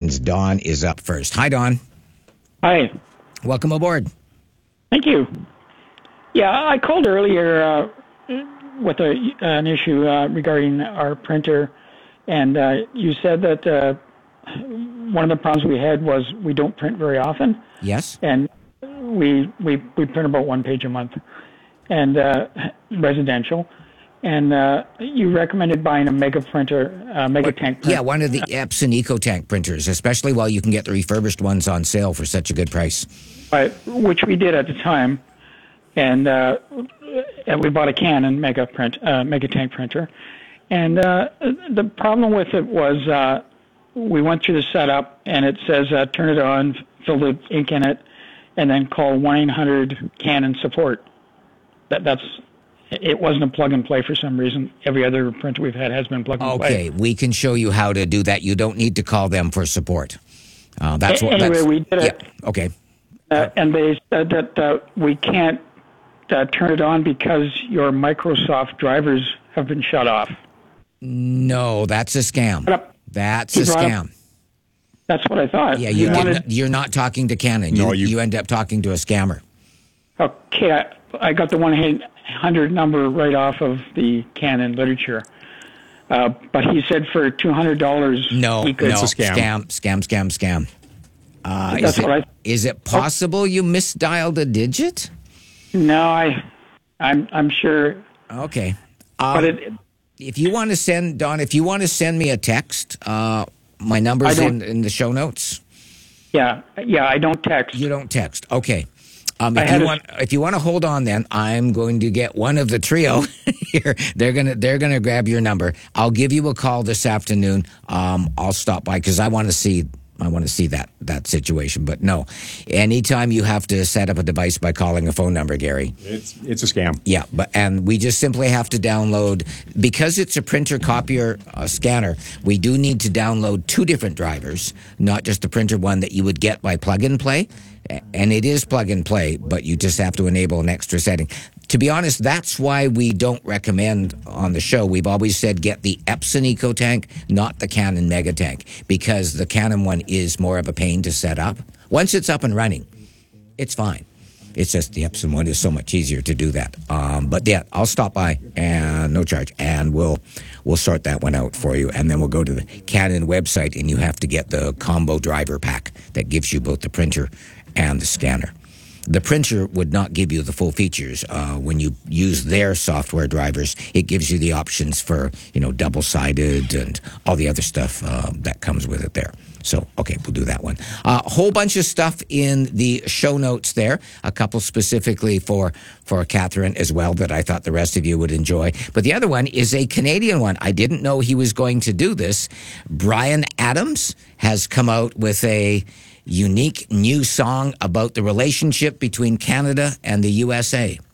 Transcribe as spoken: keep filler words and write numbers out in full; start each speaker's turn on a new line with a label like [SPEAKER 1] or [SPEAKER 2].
[SPEAKER 1] means Don is up first. Hi, Don.
[SPEAKER 2] Hi.
[SPEAKER 1] Welcome aboard.
[SPEAKER 2] Thank you. Yeah, I called earlier uh, with a, an issue uh, regarding our printer, and uh, you said that uh, one of the problems we had was we don't print very often.
[SPEAKER 1] Yes.
[SPEAKER 2] And we we, we print about one page a month, and uh, residential. And uh, you recommended buying a mega printer, uh, mega tank printer.
[SPEAKER 1] Yeah, one of the Epson EcoTank printers, especially while you can get the refurbished ones on sale for such a good price.
[SPEAKER 2] Right, which we did at the time, and uh, and we bought a Canon mega print, uh, mega tank printer. And uh, the problem with it was uh, we went through the setup, and it says uh, turn it on, fill the ink in it, and then call one eight hundred Canon support. That that's. It wasn't a plug and play for some reason. Every other printer we've had has been plug and play.
[SPEAKER 1] Okay, we can show you how to do that. You don't need to call them for support. Uh, that's
[SPEAKER 2] a-
[SPEAKER 1] what.
[SPEAKER 2] Anyway,
[SPEAKER 1] that's,
[SPEAKER 2] we did it.
[SPEAKER 1] Yeah, okay.
[SPEAKER 2] Uh, and they said that uh, we can't uh, turn it on because your Microsoft drivers have been shut off.
[SPEAKER 1] No, that's a scam. That's
[SPEAKER 2] He
[SPEAKER 1] a
[SPEAKER 2] brought up-
[SPEAKER 1] scam.
[SPEAKER 2] That's what I thought.
[SPEAKER 1] Yeah,
[SPEAKER 2] He
[SPEAKER 1] you
[SPEAKER 2] wanted-
[SPEAKER 1] didn't, you're not talking to Canon.
[SPEAKER 3] No,
[SPEAKER 1] you,
[SPEAKER 3] you-
[SPEAKER 1] you end up talking to a scammer.
[SPEAKER 2] Okay, I, I got the one eight hundred number right off of the Canon literature. Uh, but he said for two hundred dollars,
[SPEAKER 1] No,
[SPEAKER 2] he could.
[SPEAKER 1] no,
[SPEAKER 3] a scam.
[SPEAKER 1] scam, scam, scam, scam. Uh,
[SPEAKER 2] That's
[SPEAKER 1] is, it,
[SPEAKER 2] what I-
[SPEAKER 1] is it possible you misdialed a digit?
[SPEAKER 2] No, I, I'm, I'm sure.
[SPEAKER 1] Okay.
[SPEAKER 2] But
[SPEAKER 1] Um,
[SPEAKER 2] it,
[SPEAKER 1] if you want to send, Don, if you want to send me a text, uh, my number's
[SPEAKER 2] I
[SPEAKER 1] in,
[SPEAKER 2] don't-
[SPEAKER 1] in the show notes.
[SPEAKER 2] yeah, yeah, I don't text.
[SPEAKER 1] You don't text. Okay. Um,
[SPEAKER 2] I
[SPEAKER 1] if
[SPEAKER 2] had
[SPEAKER 1] you
[SPEAKER 2] a-
[SPEAKER 1] want, if you want to hold on, then I'm going to get one of the trio here. They're gonna, they're gonna grab your number. I'll give you a call this afternoon. Um, I'll stop by because I want to see, I want to see that that situation. But no, anytime you have to set up a device by calling a phone number, Gary.
[SPEAKER 3] It's it's a scam.
[SPEAKER 1] Yeah, but and we just simply have to download because it's a printer copier uh, scanner. We do need to download two different drivers, not just the printer one that you would get by plug and play. A- And it is plug and play, but you just have to enable an extra setting. To be honest, that's why we don't recommend on the show. We've always said get the Epson EcoTank, not the Canon Megatank, because the Canon one is more of a pain to set up. Once it's up and running, it's fine. It's just the Epson one is so much easier to do that. Um, but yeah, I'll stop by and no charge, and we'll we'll sort that one out for you. And then we'll go to the Canon website, and you have to get the combo driver pack that gives you both the printer and the scanner. The printer would not give you the full features. Uh, when you use their software drivers, it gives you the options for, you know, double-sided and all the other stuff uh, that comes with it there. So, okay, we'll do that one. A uh, whole bunch of stuff in the show notes there, a couple specifically for, for Catherine as well that I thought the rest of you would enjoy. But the other one is a Canadian one. I didn't know he was going to do this. Bryan Adams has come out with a unique new song about the relationship between Canada and the U S A.